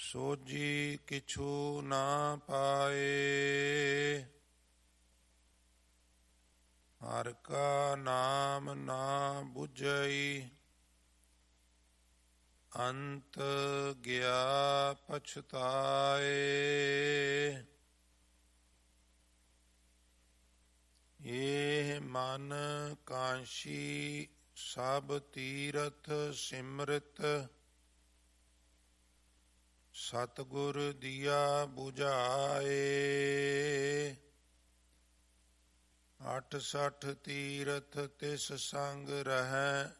ਸੋਜੀ ਕਿਛੂ ਨਾ ਪਾਏ। ਹਰਿ ਕਾ ਨਾਮ ਨਾ ਬੁਝਈ, ਅੰਤ ਗਿਆ ਪਛਤਾਏ। ਇਹ ਮਨ ਕਾਂਸ਼ੀ ਸਭ ਤੀਰਥ ਸਿਮਰਤ, ਸਤਿਗੁਰ ਦੀਆ 부ਝਾਏ। 68 ਤੀਰਥ ਤਿਸ ਸੰਗ ਰਹੈ,